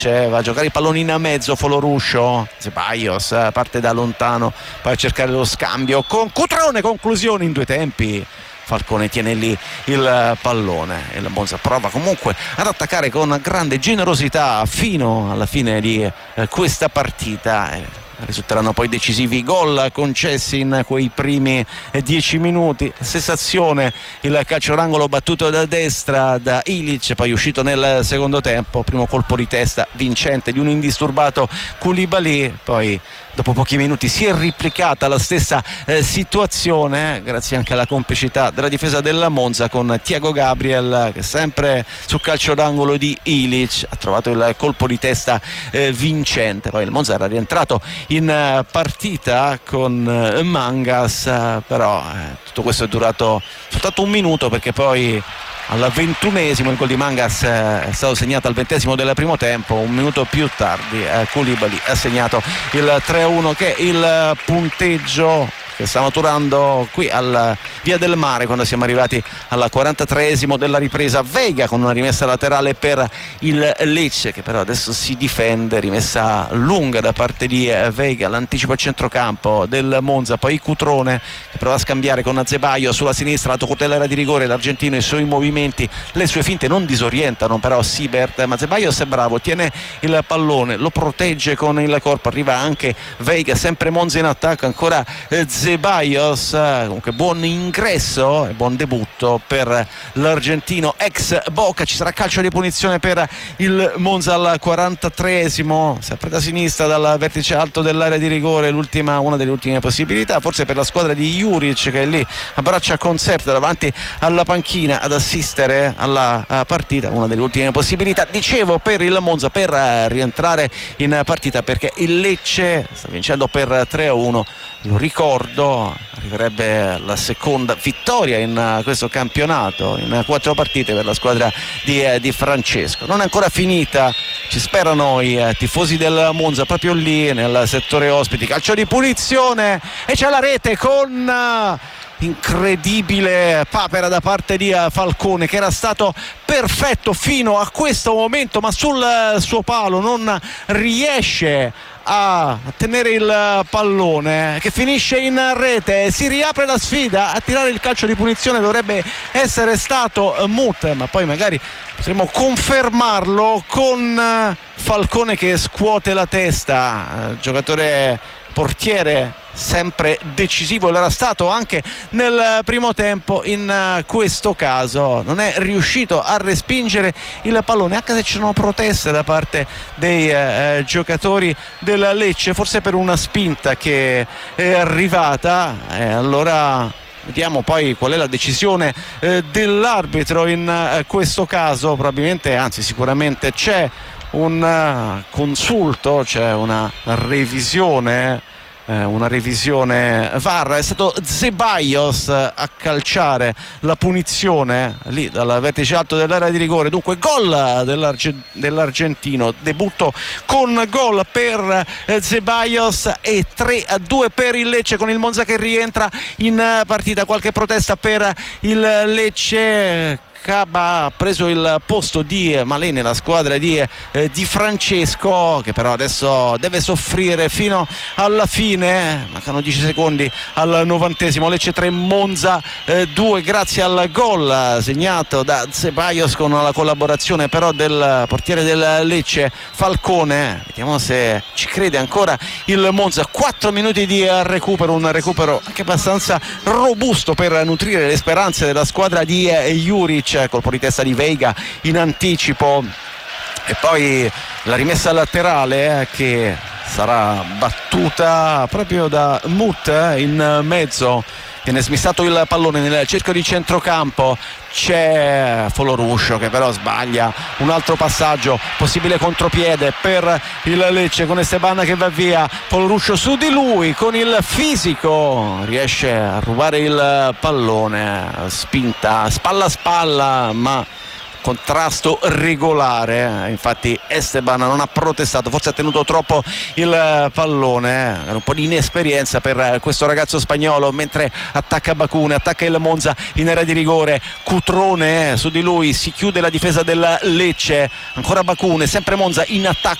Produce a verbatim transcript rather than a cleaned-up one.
va a giocare i palloni in mezzo. Foloruscio, Ceballos parte da lontano, poi a cercare lo scambio con Cutrone, conclusione in due tempi. Falcone tiene lì il pallone e il Monza prova comunque ad attaccare con grande generosità fino alla fine di eh, questa partita. Eh, risulteranno poi decisivi i gol concessi in quei primi dieci minuti. Stessa azione, il calcio d'angolo battuto da destra da Ilic, poi uscito nel secondo tempo, primo colpo di testa vincente di un indisturbato Koulibaly, poi dopo pochi minuti si è replicata la stessa eh, situazione, eh, grazie anche alla complicità della difesa della Monza con Thiago Gabriel, che sempre sul calcio d'angolo di Ilic ha trovato il colpo di testa eh, vincente. Poi il Monza era rientrato in uh, partita con uh, Mangas, uh, però uh, tutto questo è durato soltanto un minuto, perché poi al ventunesimo il gol di Mangas eh, è stato segnato al ventesimo del primo tempo. Un minuto più tardi eh, Koulibaly ha segnato il tre a uno, che è il punteggio che sta maturando qui al Via del Mare quando siamo arrivati al quarantatreesimo della ripresa. Veiga con una rimessa laterale per il Lecce, che però adesso si difende, rimessa lunga da parte di Veiga, l'anticipo a centrocampo del Monza, poi Cutrone che prova a scambiare con Ceballos sulla sinistra, la cutellera di rigore, l'argentino, i suoi movimenti, le sue finte non disorientano però Siebert, ma Ceballos è bravo, tiene il pallone, lo protegge con il corpo, arriva anche Veiga, sempre Monza in attacco, ancora Ceballos, comunque buon ingresso e buon debutto per l'argentino ex Boca. Ci sarà calcio di punizione per il Monza al quarantatreesimo, sempre da sinistra dal vertice alto dell'area di rigore, l'ultima, una delle ultime possibilità forse per la squadra di Juric, che è lì a braccia concerte davanti alla panchina ad assistere alla partita, una delle ultime possibilità, dicevo, per il Monza per rientrare in partita, perché il Lecce sta vincendo per tre a uno. Lo ricordo, arriverebbe la seconda vittoria in questo campionato in quattro partite per la squadra di, di Francesco. Non è ancora finita, ci sperano i tifosi del Monza proprio lì nel settore ospiti. Calcio di punizione e c'è la rete con incredibile papera da parte di Falcone, che era stato perfetto fino a questo momento, ma sul suo palo non riesce a tenere il pallone, che finisce in rete. Si riapre la sfida, a tirare il calcio di punizione dovrebbe essere stato Mut, ma poi magari potremo confermarlo con Falcone che scuote la testa, giocatore portiere sempre decisivo, l'era stato anche nel primo tempo. In questo caso non è riuscito a respingere il pallone, anche se ci sono proteste da parte dei eh, giocatori del Lecce, forse per una spinta che è arrivata. E allora vediamo poi qual è la decisione eh, dell'arbitro in eh, questo caso. Probabilmente, anzi sicuramente c'è un uh, consulto, c'è una revisione eh, una revisione V A R. È stato Ceballos a calciare la punizione lì dal vertice alto dell'area di rigore. Dunque gol dell'Arge- dell'argentino, debutto con gol per eh, Ceballos e tre a due per il Lecce, con il Monza che rientra in partita. Qualche protesta per il Lecce. Caba ha preso il posto di Malé nella squadra di, eh, di Francesco, che però adesso deve soffrire fino alla fine. Mancano dieci secondi al novantesimo. Lecce tre, Monza eh, due, grazie al gol segnato da Ceballos con la collaborazione però del portiere del Lecce, Falcone. Vediamo se ci crede ancora il Monza. Quattro minuti di recupero, un recupero anche abbastanza robusto per nutrire le speranze della squadra di eh, Juric. Colpo di testa di Veiga in anticipo e poi la rimessa laterale eh, che sarà battuta proprio da Mut eh, in mezzo. Viene smissato il pallone nel cerchio di centrocampo, c'è Foloruscio che però sbaglia un altro passaggio, possibile contropiede per il Lecce con Esteban che va via. Foloruscio su di lui con il fisico riesce a rubare il pallone, spinta spalla a spalla, ma contrasto regolare, infatti Esteban non ha protestato, forse ha tenuto troppo il pallone, eh. un po' di inesperienza per questo ragazzo spagnolo, mentre attacca Bacune, attacca il Monza in area di rigore, Cutrone eh, su di lui si chiude la difesa del Lecce, ancora Bacune, sempre Monza in attacco